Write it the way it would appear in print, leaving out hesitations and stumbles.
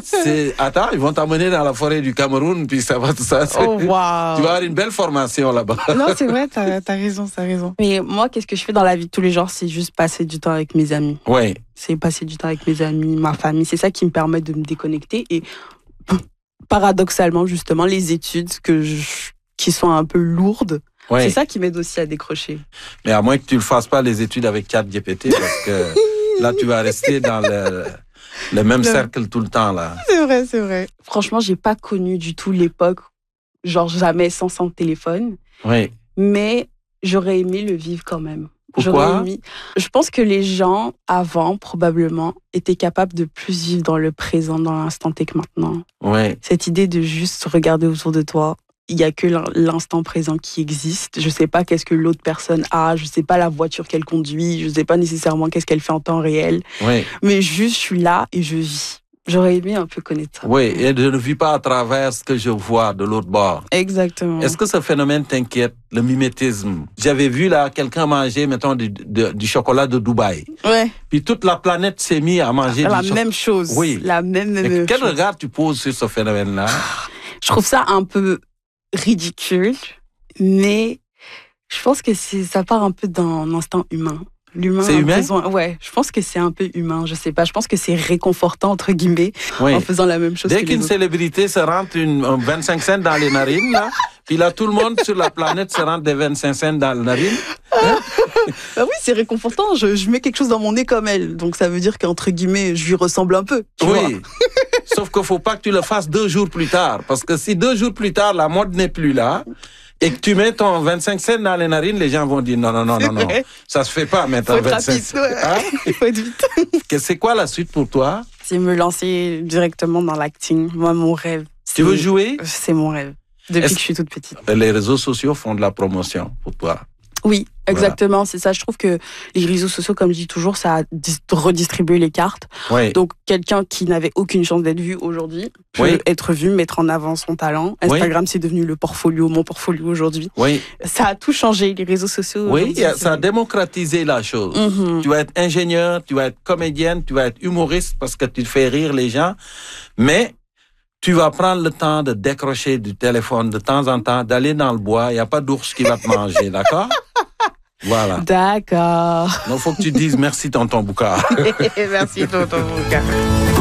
Attends, ils vont t'emmener dans la forêt du Cameroun, puis ça va tout ça. Oh, wow. Tu vas avoir une belle formation là-bas. Non, c'est vrai, t'as raison. Mais moi, qu'est-ce que je fais dans la vie de tous les jours? C'est juste passer du temps avec mes amis. Oui. C'est passer du temps avec mes amis, ma famille. C'est ça qui me permet de me déconnecter. Et paradoxalement, justement, les études qui sont un peu lourdes, c'est ça qui m'aide aussi à décrocher. Mais à moins que tu ne fasses pas les études avec ChatGPT, parce que là, tu vas rester dans le même cercle tout le temps. Là. C'est vrai. Franchement, j'ai pas connu du tout l'époque, genre jamais sans téléphone. Oui. Mais j'aurais aimé le vivre quand même. Pourquoi? Je pense que les gens, avant, probablement, étaient capables de plus vivre dans le présent, dans l'instant T que maintenant. Oui. Cette idée de juste regarder autour de toi, il n'y a que l'instant présent qui existe. Je ne sais pas qu'est-ce que l'autre personne a, je ne sais pas la voiture qu'elle conduit, je ne sais pas nécessairement qu'est-ce qu'elle fait en temps réel. Oui. Mais juste, je suis là et je vis. J'aurais aimé un peu connaître ça. Oui, et je ne vis pas à travers ce que je vois de l'autre bord. Exactement. Est-ce que ce phénomène t'inquiète, le mimétisme? J'avais vu là quelqu'un manger, mettons, du chocolat de Dubaï. Ouais. Puis toute la planète s'est mise à manger la même chose. Oui. La même Et quel chose. regard tu poses sur ce phénomène-là? Je trouve ça un peu ridicule, mais je pense que ça part un peu d'un instinct humain. L'humain c'est humain? Ouais, je pense que c'est un peu humain, je sais pas. Je pense que c'est réconfortant, entre guillemets, en faisant la même chose Dès que les qu'une autres. célébrité se rentre un 25 cents dans les narines, là, puis là, tout le monde sur la planète se rentre des 25 cents dans les narines. Hein? Bah oui, c'est réconfortant. Je mets quelque chose dans mon nez comme elle. Donc ça veut dire qu'entre guillemets, je lui ressemble un peu. Tu vois. Sauf qu'il ne faut pas que tu le fasses 2 jours plus tard. Parce que si 2 jours plus tard, la mode n'est plus là, et que tu mets ton 25 cents dans les narines, les gens vont dire non. Ça se fait pas mettre un 25 cents. Il faut être vite. C'est quoi la suite pour toi? C'est me lancer directement dans l'acting. Moi, mon rêve. Tu veux jouer? C'est mon rêve. Depuis que je suis toute petite. Les réseaux sociaux font de la promotion pour toi. Oui, exactement, voilà. C'est ça. Je trouve que les réseaux sociaux, comme je dis toujours, ça a redistribué les cartes. Oui. Donc, quelqu'un qui n'avait aucune chance d'être vu aujourd'hui peut être vu, mettre en avant son talent. Instagram, c'est devenu le portfolio, mon portfolio aujourd'hui. Oui. Ça a tout changé, les réseaux sociaux. Oui, ça a démocratisé la chose. Tu vas être ingénieur, tu vas être comédienne, tu vas être humoriste parce que tu fais rire les gens. Mais tu vas prendre le temps de décrocher du téléphone de temps en temps, d'aller dans le bois. Il n'y a pas d'ours qui va te manger, d'accord? Voilà. D'accord. Donc, il faut que tu dises merci, tonton Bouka. Merci, tonton Bouka.